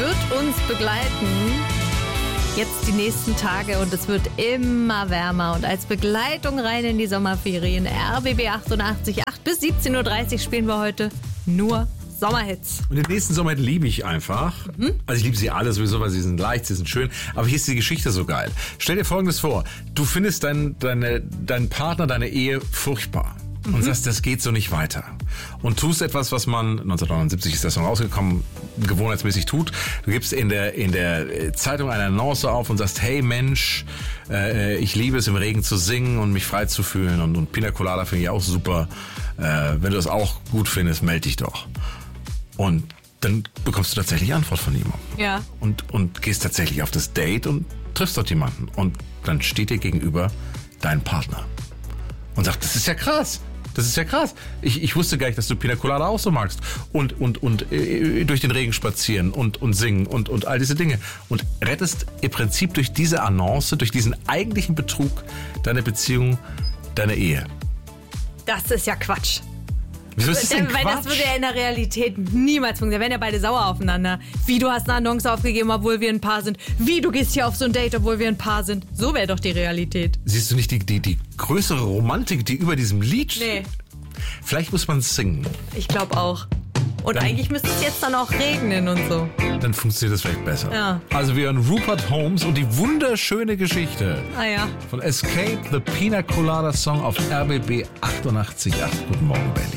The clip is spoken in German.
wird uns begleiten. Jetzt die nächsten Tage und es wird immer wärmer. Und als Begleitung rein in die Sommerferien, RBB 88, 8 bis 17.30 Uhr spielen wir heute nur Sommerhits. Und den nächsten Sommerhit liebe ich einfach. Also ich liebe sie alle sowieso, weil sie sind leicht, sie sind schön. Aber hier ist die Geschichte so geil. Stell dir Folgendes vor. Du findest deinen Partner, deine Ehe furchtbar. Und sagst, das geht so nicht weiter. Und tust etwas, was man, 1979 ist das Song rausgekommen, gewohnheitsmäßig tut. Du gibst in der Zeitung eine Annonce auf und sagst, hey Mensch, ich liebe es im Regen zu singen und mich frei zu fühlen. Und Pina Colada finde ich auch super. Wenn du das auch gut findest, melde dich doch. Und dann bekommst du tatsächlich Antwort von jemandem. Ja. Und gehst tatsächlich auf das Date und triffst dort jemanden. Und dann steht dir gegenüber dein Partner. Und sagt, das ist ja krass. Das ist ja krass. Ich wusste gar nicht, dass du Pina Colada auch so magst. Und durch den Regen spazieren und singen und all diese Dinge. Und rettest im Prinzip durch diese Annonce, durch diesen eigentlichen Betrug deine Beziehung, deine Ehe. Das ist ja Quatsch. Wieso ist das denn Quatsch? Weil das würde ja in der Realität niemals funktionieren. Wir wären ja beide sauer aufeinander. Wie, du hast eine Annonce aufgegeben, obwohl wir ein Paar sind. Wie, du gehst hier auf so ein Date, obwohl wir ein Paar sind. So wäre doch die Realität. Siehst du nicht die größere Romantik, die über diesem Lied Nee. steht? Vielleicht muss man singen. Ich glaube auch. Und Dann- eigentlich müsste es jetzt dann auch regnen und so. Dann funktioniert das vielleicht besser. Ja. Also wir hören Rupert Holmes und die wunderschöne Geschichte Ah ja. von Escape, the Pina Colada Song auf RBB 88.8. Guten Morgen, Berlin.